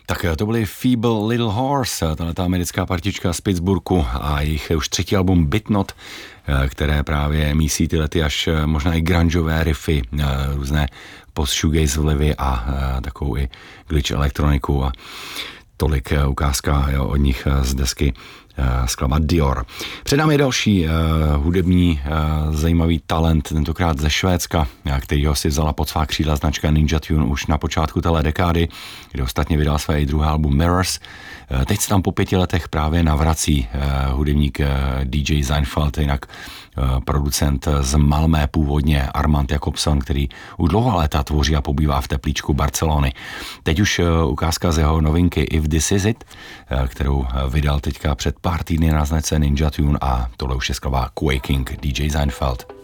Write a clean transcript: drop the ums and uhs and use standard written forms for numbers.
Tak to byly Feeble Little Horse, tato americká partička z Pittsburghu a jejich už třetí album Bitnot, které právě mísí tyhle až možná i grungeové riffy, různé post-shoegaze vlivy a takovou i glitch elektroniku a tolik ukázka od nich z desky skladba Dior. Před námi je další hudební zajímavý talent, tentokrát ze Švédska, kterýho si vzala pod svá křídla značka Ninja Tune už na počátku téhle dekády, kde ostatně vydal své i druhé album Mirrors. Teď se tam po 5 letech právě navrací hudebník DJ Seinfeld, jinak producent z Malmé původně Armand Jakobson, který už dlouhá léta tvoří a pobývá v teplíčku Barcelony. Teď už ukázka z jeho novinky If This Is It, kterou vydal teďka před pár týdny na značce Ninja Tune a tohle už je skladba Quaking DJ Seinfeld.